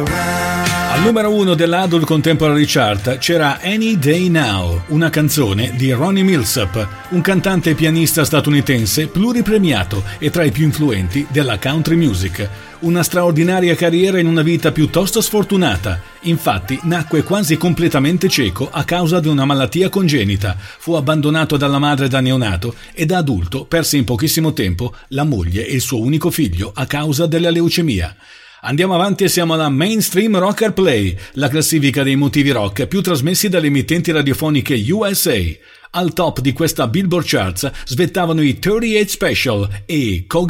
Al numero 1 dell'Adult Contemporary Chart c'era Any Day Now, una canzone di Ronnie Milsap, un cantante e pianista statunitense pluripremiato e tra i più influenti della country music. Una straordinaria carriera in una vita piuttosto sfortunata. Infatti nacque quasi completamente cieco a causa di una malattia congenita. Fu abbandonato dalla madre da neonato e da adulto perse in pochissimo tempo la moglie e il suo unico figlio a causa della leucemia. Andiamo avanti e siamo alla Mainstream Rocker Play, la classifica dei motivi rock più trasmessi dalle emittenti radiofoniche USA. Al top di questa Billboard Charts svettavano i 38 Special e Koga